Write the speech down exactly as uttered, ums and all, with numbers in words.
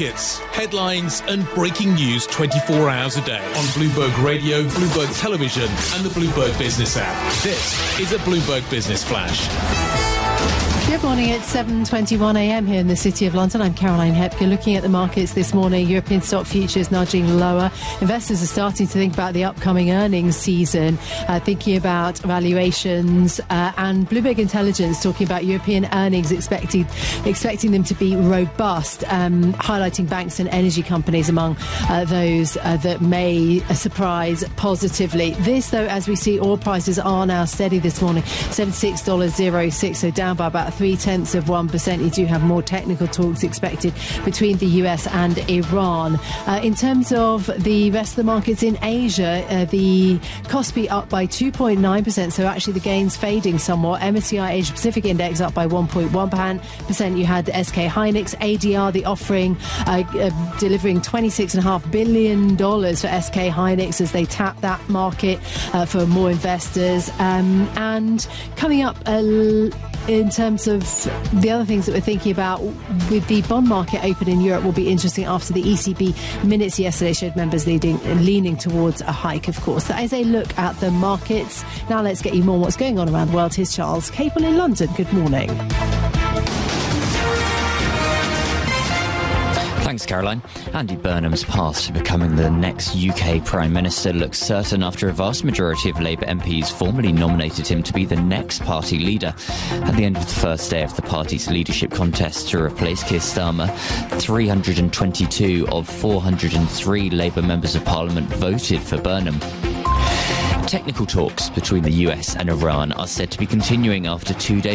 markets, headlines and breaking news twenty-four hours a day on Bloomberg Radio, Bloomberg Television and the Bloomberg Business app. This is a Bloomberg Business Flash. Good morning, it's seven twenty-one a m here in the City of London. I'm Caroline Hepker. Looking at the markets this morning, European stock futures nudging lower. Investors are starting to think about the upcoming earnings season, uh, thinking about valuations, uh, and Bloomberg Intelligence talking about European earnings, expecting expecting them to be robust, um, highlighting banks and energy companies among uh, those uh, that may uh, surprise positively. This, though, as we see, oil prices are now steady this morning, seventy-six dollars oh six, so down by about three tenths of one percent. You do have more technical talks expected between the U S and Iran. Uh, in terms of the rest of the markets in Asia, uh, the Kospi up by two point nine percent, so actually the gains fading somewhat. M S C I Asia Pacific Index up by one point one percent. You had S K Hynix, A D R, the offering, uh, uh, delivering twenty-six point five billion dollars for S K Hynix as they tap that market uh, for more investors. Um, and coming up uh, in terms of the other things that we're thinking about, with the bond market open in Europe, will be interesting after the E C B minutes yesterday showed members leading, leaning towards a hike, of course. That is a look at the markets. Now let's get you more on what's going on around the world. Here's Charles Capel in London. Good morning. Thanks, Caroline. Andy Burnham's path to becoming the next U K Prime Minister looks certain after a vast majority of Labour M Ps formally nominated him to be the next party leader. At the end of the first day of the party's leadership contest to replace Keir Starmer, three hundred twenty-two of four hundred three Labour members of Parliament voted for Burnham. Technical talks between the U S and Iran are said to be continuing after two days